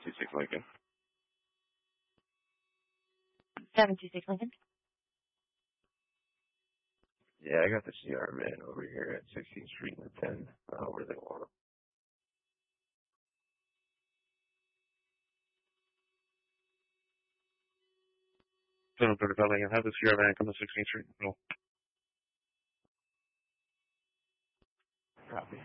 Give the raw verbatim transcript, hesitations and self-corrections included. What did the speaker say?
two six Lincoln. seven two six Lincoln. Yeah, I got the C R man over here at sixteenth Street and ten, uh, where they want him. seven thirty-five Lincoln. Have the C R man come to sixteenth Street. No.